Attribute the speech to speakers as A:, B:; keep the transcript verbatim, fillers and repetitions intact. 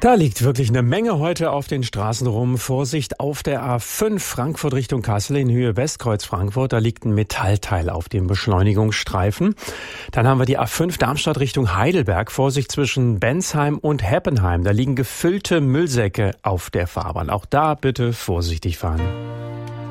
A: Da liegt wirklich eine Menge heute auf den Straßen rum. Vorsicht auf der A fünf Frankfurt Richtung Kassel in Höhe Westkreuz Frankfurt. Da liegt ein Metallteil auf dem Beschleunigungsstreifen. Dann haben wir die A fünf Darmstadt Richtung Heidelberg. Vorsicht zwischen Bensheim und Heppenheim. Da liegen gefüllte Müllsäcke auf der Fahrbahn. Auch da bitte vorsichtig fahren.